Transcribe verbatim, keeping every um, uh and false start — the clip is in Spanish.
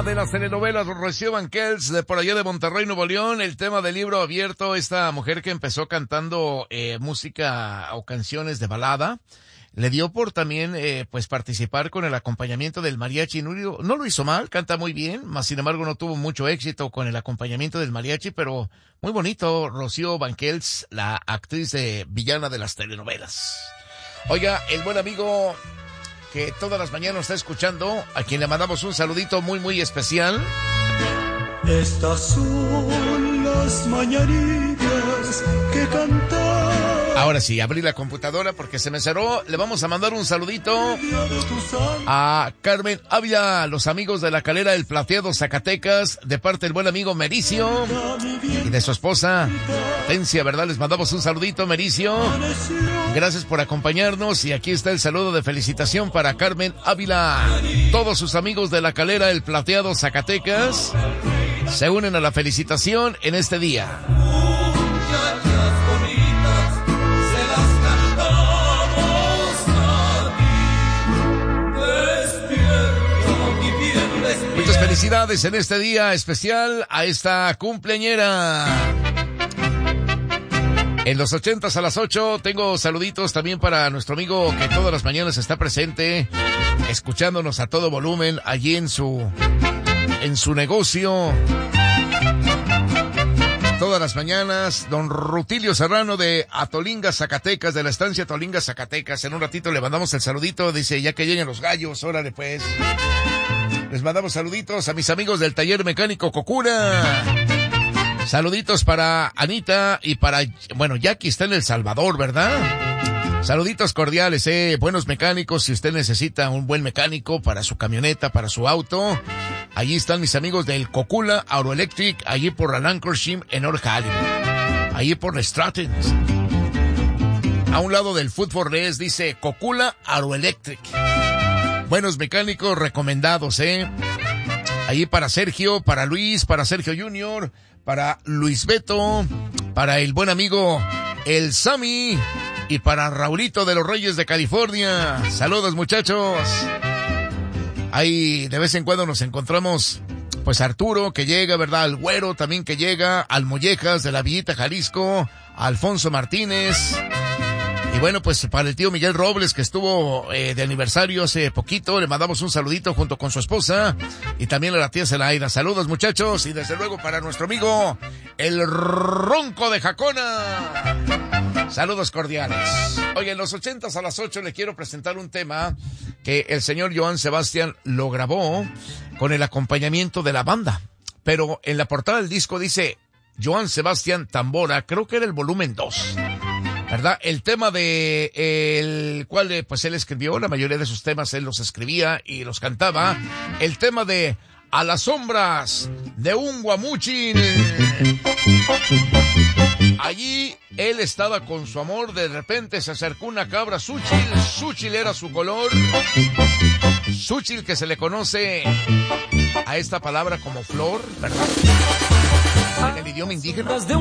de las telenovelas, Rocío Banquels, de por allá de Monterrey, Nuevo León. El tema del libro abierto, esta mujer que empezó cantando eh, música o canciones de balada, le dio por también eh, pues participar con el acompañamiento del mariachi. No, no lo hizo mal, canta muy bien, más sin embargo no tuvo mucho éxito con el acompañamiento del mariachi, pero muy bonito. Rocío Banquels, la actriz de villana de las telenovelas. Oiga, el buen amigo que todas las mañanas está escuchando, a quien le mandamos un saludito muy muy especial. Estas son las mañanitas que cantaba. Ahora sí, abrí la computadora porque se me cerró. Le vamos a mandar un saludito a Carmen Ávila, los amigos de la Calera del Plateado, Zacatecas, de parte del buen amigo Mericio y de su esposa Tencia, ¿verdad? Les mandamos un saludito, Mericio. Gracias por acompañarnos y aquí está el saludo de felicitación para Carmen Ávila. Todos sus amigos de la Calera del Plateado, Zacatecas, se unen a la felicitación en este día. Muchas felicidades en este día especial a esta cumpleañera. En los ochentas a las ocho tengo saluditos también para nuestro amigo que todas las mañanas está presente, escuchándonos a todo volumen allí en su, en su negocio. Todas las mañanas, don Rutilio Serrano de Atolinga, Zacatecas, de la estancia Atolinga, Zacatecas. En un ratito le mandamos el saludito, dice, ya que lleguen los gallos, órale pues. Les mandamos saluditos a mis amigos del taller mecánico Cocura. Saluditos para Anita y para, bueno, Jackie está en El Salvador, ¿verdad? Saluditos cordiales, eh, buenos mecánicos, si usted necesita un buen mecánico para su camioneta, para su auto. Allí están mis amigos del Cocula Aeroelectric, allí por la Lancashire en North Hollywood. Allí por la Stratton. A un lado del Food for Less dice Cocula Aeroelectric. Buenos mecánicos recomendados, eh. Allí para Sergio, para Luis, para Sergio Junior, para Luis Beto, para el buen amigo el Sammy y para Raulito de los Reyes de California. Saludos, muchachos. Ahí de vez en cuando nos encontramos, pues Arturo que llega, ¿verdad? Al Güero también que llega, al Mollejas de la Villita Jalisco, a Alfonso Martínez. Y bueno, pues para el tío Miguel Robles, que estuvo eh, de aniversario hace poquito, le mandamos un saludito junto con su esposa y también a la tía Zelaida. Saludos, muchachos, y desde luego para nuestro amigo el Ronco de Jacona. Saludos cordiales. Oye, en los ochentas a las ocho le quiero presentar un tema que el señor Joan Sebastián lo grabó con el acompañamiento de la banda. Pero en la portada del disco dice Joan Sebastián Tambora, creo que era el volumen dos. ¿Verdad? El tema de el cual pues él escribió, la mayoría de sus temas él los escribía y los cantaba. El tema de A las sombras de un guamuchín. Allí él estaba con su amor, de repente se acercó una cabra Xúchil, Xúchil era su color. Xúchil, que se le conoce a esta palabra como flor, ¿verdad? En el idioma indígena.